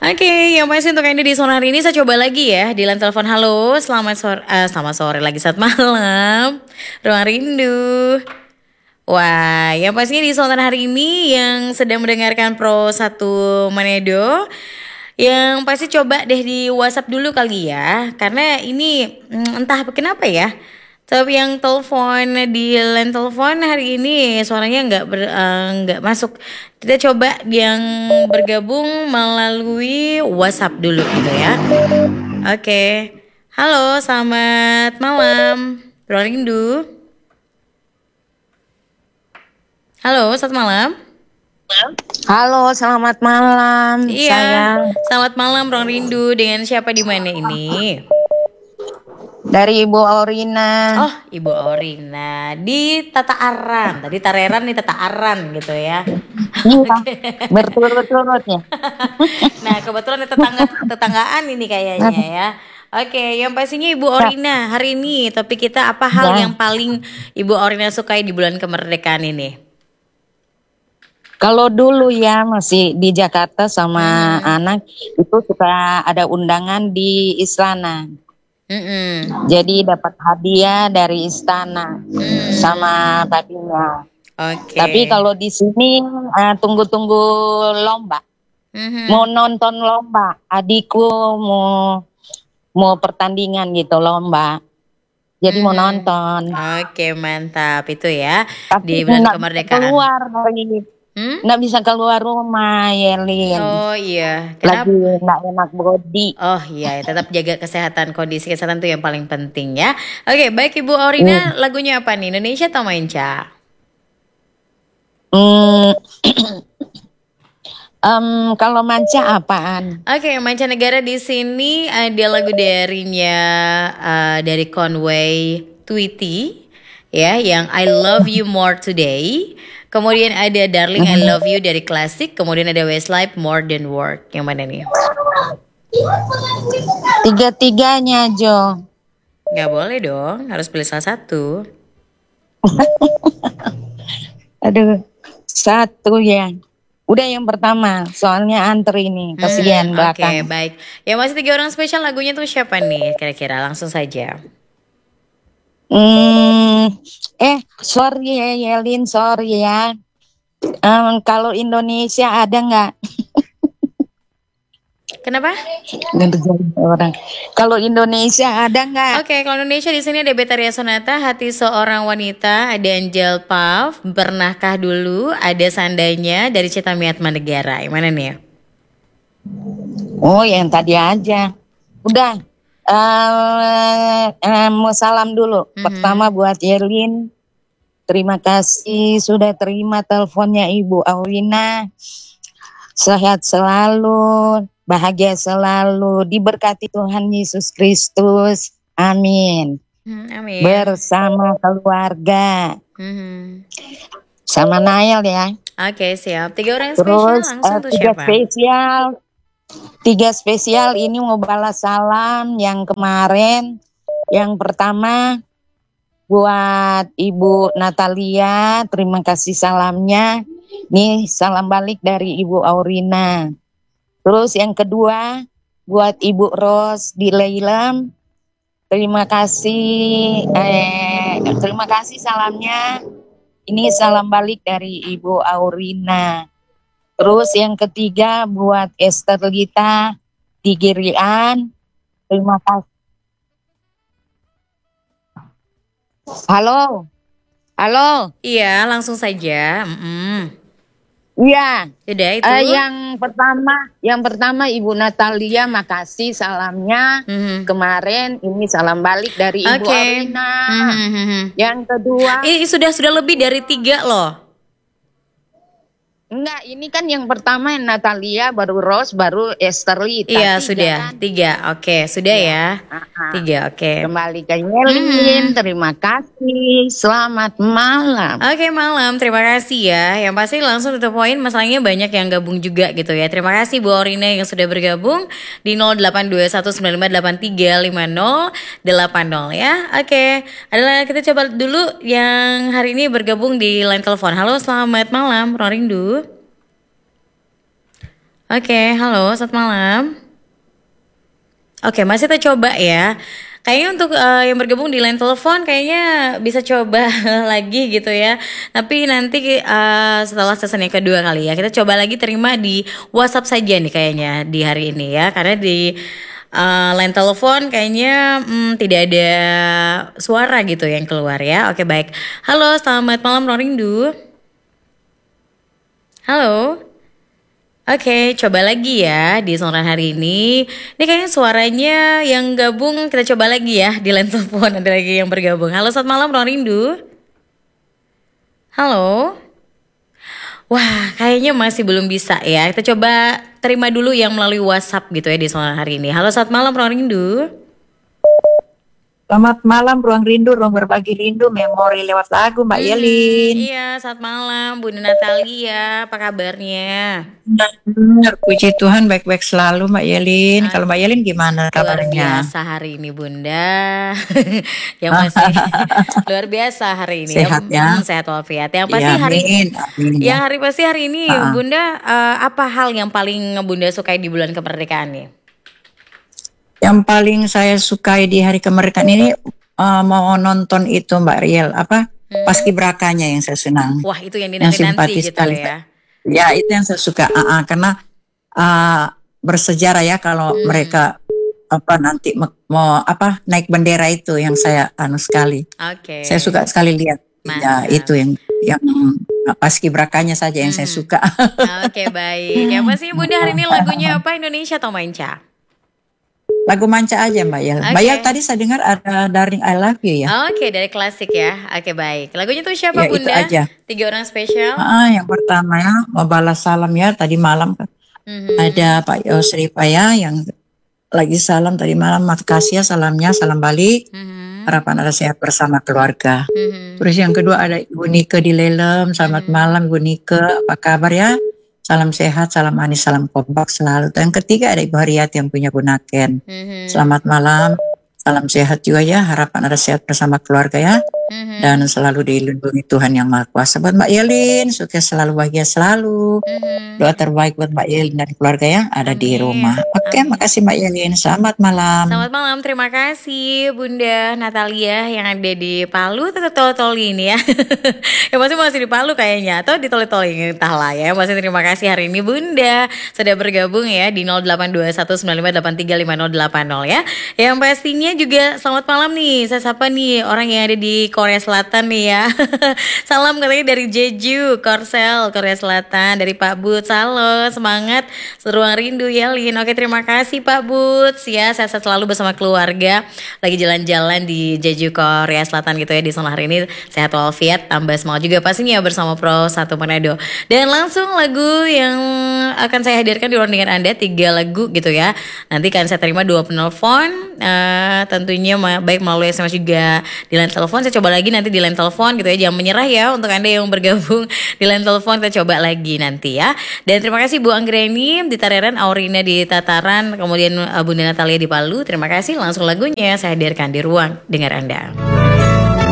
Oke, yang pasti untuk Anda di sore hari ini saya coba lagi ya di line telepon. Halo, selamat sore lagi, selamat malam. Ruang Rindu. Wah, yang pastinya di sore hari ini yang sedang mendengarkan Pro 1 Manedo, yang pasti coba deh di WhatsApp dulu kali ya. Karena ini entah kenapa ya. Tapi yang telepon di line telepon hari ini suaranya nggak masuk. Kita coba yang bergabung melalui WhatsApp dulu gitu ya. Oke. Halo, selamat malam. Ruang Rindu. Halo, selamat malam. Halo, selamat malam, Iya, sayang. selamat malam Ruang Rindu. Dengan siapa di mana ini? Dari Ibu Aurina. Oh, Ibu Aurina di Tata Aran. Tadi Tareran nih Tata Aran gitu ya. Iya, berturut-turut ya. Nah, kebetulan ada tetanggaan ini kayaknya ya. Oke, yang pastinya Ibu Aurina hari ini topik kita apa hal Ya. yang paling Ibu Aurina sukai di bulan kemerdekaan ini? Kalau dulu ya masih di Jakarta sama anak itu suka ada undangan di istana. Jadi dapat hadiah dari istana sama papinya. Oke. Tapi kalau di sini tunggu-tunggu lomba. Mau nonton lomba, adikku mau pertandingan gitu lomba. Jadi mau nonton. Oke, mantap itu ya. Tapi Di bulan nggak bisa kemerdekaan. keluar dari nggak bisa keluar rumah, Yelin. Oh iya, Lagi kenapa? nggak enak body. Oh iya, tetap jaga kesehatan, kondisi kesehatan itu yang paling penting ya. Oke, baik Ibu Aurina, lagunya apa nih? Indonesia atau Manca? Hmm, kalau manca apaan? Oke, mancanegara di sini ada lagu dari Conway Twitty ya, yang I Love You More Today. Kemudian ada Darling I Love You dari Klasik. Kemudian ada Westlife More Than Work. Yang mana nih? Tiga-tiganya, Jo. Gak boleh dong, harus pilih salah satu. Aduh, satu ya. Udah yang pertama, soalnya antri ini, kasihan Oke, belakang. baik. Yang masih 3 orang spesial lagunya tuh siapa nih? Kira-kira langsung saja. Sorry ya, Yelin, sorry ya. Kalau Indonesia ada nggak? Kenapa? Orang. Kalau Indonesia ada nggak? Oke, kalau Indonesia di sini ada Betaria Sonata, Hati Seorang Wanita, ada Angel Puff, Pernahkah Dulu, ada Sandanya dari Cita Miatma Negara. Yang mana nih ya? Oh, yang tadi aja. Udah. Mau salam dulu. Pertama buat Yerlin. Terima kasih sudah terima teleponnya Ibu Aurina. Sehat selalu, bahagia selalu, diberkati Tuhan Yesus Kristus. Amin. Amin. Bersama keluarga. Sama Nael ya. Oke, siap. 3 orang Terus spesial langsung tuh siapa? Tiga spesial ini mau balas salam yang kemarin. Yang pertama buat Ibu Natalia, terima kasih salamnya. Nih salam balik dari Ibu Aurina. Terus yang kedua buat Ibu Ros di Leilem. Terima kasih salamnya. Ini salam balik dari Ibu Aurina. Terus yang ketiga buat Esther Lita di Girian. Terima kasih. Halo. Iya, langsung saja. Iya. Udah itu. Yang pertama Ibu Natalia, makasih salamnya. Kemarin ini salam balik dari Ibu Aurina. Yang kedua. Ini sudah lebih dari 3 loh. Enggak, ini kan yang pertama Natalia, baru Rose, baru Esther Lita. Iya, sudah. Kan? 3. Oke, sudah ya. 3, oke. Kembali ke Yelin, terima kasih. Selamat malam. Oke, malam. Terima kasih ya. Yang pasti langsung to the point, masalahnya banyak yang gabung juga gitu ya. Terima kasih Bu Aurina yang sudah bergabung di 082195835080 ya. Oke. Adalah kita coba dulu yang hari ini bergabung di line telepon. Halo, selamat malam, Ruang Rindu. Oke, halo, selamat malam. Oke, masih kita coba ya. Kayaknya untuk yang bergabung di line telepon kayaknya bisa coba lagi gitu ya. Tapi nanti setelah season yang kedua kali ya. Kita coba lagi terima di WhatsApp saja nih kayaknya di hari ini ya. Karena di line telepon kayaknya tidak ada suara gitu yang keluar ya. Oke, baik. Halo, selamat malam Ruang Rindu. Halo. Oke, coba lagi ya di sonoran hari ini. Ini kayaknya suaranya yang gabung kita coba lagi ya di line telepon. Ada lagi yang bergabung. Halo, selamat malam Ruang Rindu. Halo. Wah, kayaknya masih belum bisa ya. Kita coba terima dulu yang melalui WhatsApp gitu ya di sonoran hari ini. Halo, selamat malam Ruang Rindu. Selamat malam, Ruang Rindu, ruang berbagi rindu, memori lewat lagu, Mbak Yelin. Iya, selamat malam Bunda Natalia. Apa kabarnya? Benar, puji Tuhan baik-baik selalu, Mbak Yelin. Kalau Mbak Yelin gimana Luar kabarnya? biasa hari ini Bunda. Yang masih luar biasa hari ini Sehat ya? Sehat walafiat. Yang pasti Ya, hari amin, amin. yang hari pasti hari ini Ah. Bunda apa hal yang paling Bunda sukai di bulan kemerdekaan nih? Yang paling saya sukai di hari kemerdekaan ini mau nonton itu Mbak Riel, Paskibrakanya yang saya senang. Wah, itu yang Yang dinanti-nanti simpatis gitu sekali. ya. Ya, itu yang saya suka. Karena bersejarah ya kalau mereka nanti mau naik bendera itu yang saya sekali. Oke. Saya suka sekali lihat. Ya, Mantap. itu yang paskibrakanya saja yang saya suka. Oke, baik. Yang pasti Bunda hari ini lagunya apa? Indonesia atau manca? Lagu manca aja Mbak Yel. Mbak Yel tadi saya dengar ada Darling I Love You ya. Oke, dari klasik ya. Oke, baik. Lagunya tuh siapa Ya, itu Bunda? aja. 3 orang spesial. Yang pertama ya mau balas salam ya tadi malam ada Pak Yosri Paya yang lagi salam tadi malam, makasih ya salamnya, salam balik. Harapan ada sehat bersama keluarga. Terus yang kedua ada Ibu Nike di Lelem. Selamat malam Ibu Nike, apa kabar ya? Salam sehat, salam manis, salam kompak selalu. Yang ketiga ada Ibu Haryati yang punya Bunaken. Selamat malam, salam sehat juga ya. Harapan ada sehat bersama keluarga ya. Dan selalu dilindungi Tuhan yang Maha Kuasa. Buat Mbak Yelin, sukses selalu, bahagia selalu. Doa terbaik buat Mbak Yelin dan keluarga yang ada di rumah. Oke, makasih Mbak Yelin. Selamat malam. Selamat malam, terima kasih Bunda Natalia yang ada di Palu. Tetap tol-tol ini ya. Ya masih di Palu kayaknya. Atau di tol-tol ini, entahlah ya. Masih terima kasih hari ini Bunda sudah bergabung ya di 082195835080 ya. Yang pastinya juga selamat malam nih. Saya sapa nih orang yang ada di Korea Selatan nih ya. Salam katanya dari Jeju, Korsel, Korea Selatan. Dari Pak Boots, halo, semangat Ruang Rindu Yelin. Oke, terima kasih Pak Boots ya. Sehat selalu bersama keluarga. Lagi jalan-jalan di Jeju, Korea Selatan gitu ya. Di sana hari ini sehat walafiat, tambah semangat juga pastinya bersama Pro 1 Manado. Dan langsung lagu yang akan saya hadirkan di ruang dengan Anda 3 lagu gitu ya. Nanti akan saya terima 2 penelpon. Tentunya baik melalui SMS juga di line telepon. Saya coba lagi nanti di line telepon gitu ya. Jangan menyerah ya untuk Anda yang bergabung di line telepon, kita coba lagi nanti ya. Dan terima kasih Bu Anggreni di Tareren, Aurina di Tataran, kemudian Bunda Natalia di Palu. Terima kasih, langsung lagunya saya hadirkan di ruang dengar Anda.